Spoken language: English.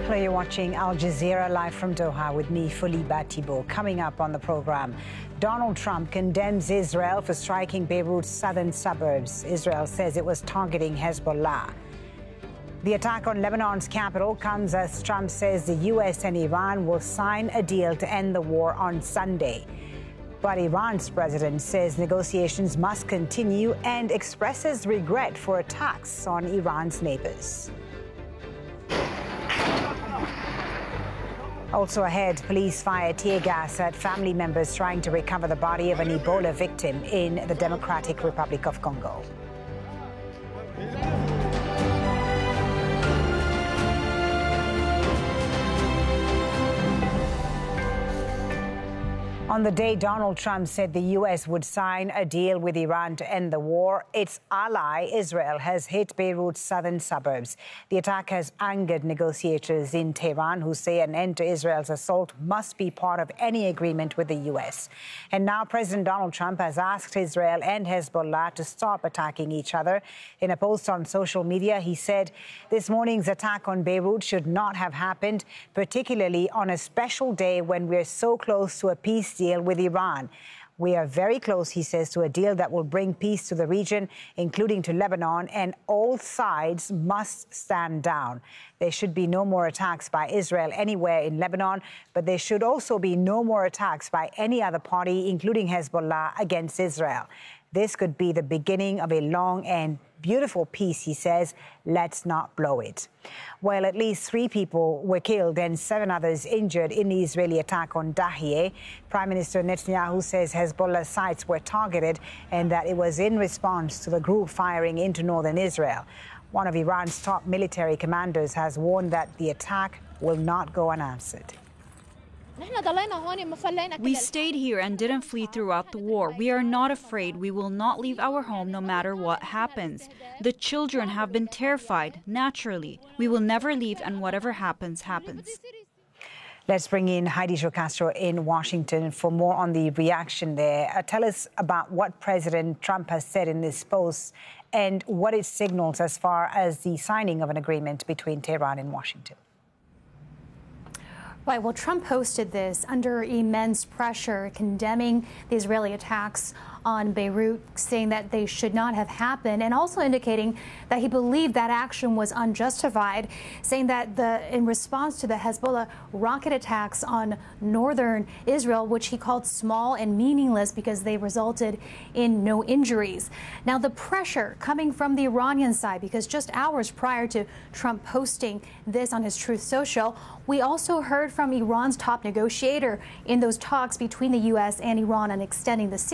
Hello, you're watching Al Jazeera live from Doha with me, Fuliba Thibault. Coming up on the program, Donald Trump condemns Israel for striking Beirut's southern suburbs. Israel says it was targeting Hezbollah. The attack on Lebanon's capital comes as Trump says the U.S. and Iran will sign a deal to end the war on Sunday. But Iran's president says negotiations must continue and expresses regret for attacks on Iran's neighbors. Also ahead, police fire tear gas at family members trying to recover the body of an Ebola victim in the Democratic Republic of Congo. On the day Donald Trump said the U.S. would sign a deal with Iran to end the war, its ally, Israel, has hit Beirut's southern suburbs. The attack has angered negotiators in Tehran who say an end to Israel's assault must be part of any agreement with the U.S. And now President Donald Trump has asked Israel and Hezbollah to stop attacking each other. In a post on social media, he said this morning's attack on Beirut should not have happened, particularly on a special day when we're so close to a peace deal with Iran. We are very close, he says, to a deal that will bring peace to the region, including to Lebanon, and all sides must stand down. There should be no more attacks by Israel anywhere in Lebanon, but there should also be no more attacks by any other party, including Hezbollah, against Israel. This could be the beginning of a long and beautiful peace, he says. Let's not blow it. Well, at least 3 people were killed and 7 others injured in the Israeli attack on Dahiyeh. Prime Minister Netanyahu says Hezbollah sites were targeted and that it was in response to the group firing into northern Israel. One of Iran's top military commanders has warned that the attack will not go unanswered. We stayed here and didn't flee throughout the war. We are not afraid. We will not leave our home no matter what happens. The children have been terrified, naturally. We will never leave, and whatever happens, happens. Let's bring in Heidi Jocastro in Washington for more on the reaction there. Tell us about what President Trump has said in this post and what it signals as far as the signing of an agreement between Tehran and Washington. Right. Well, Trump posted this under immense pressure, condemning the Israeli attacks on Beirut, saying that they should not have happened, and also indicating that he believed that action was unjustified, saying that in response to the Hezbollah rocket attacks on northern Israel, which he called small and meaningless because they resulted in no injuries. Now, the pressure coming from the Iranian side, because just hours prior to Trump posting this on his Truth Social, we also heard from Iran's top negotiator in those talks between the U.S. and Iran on extending the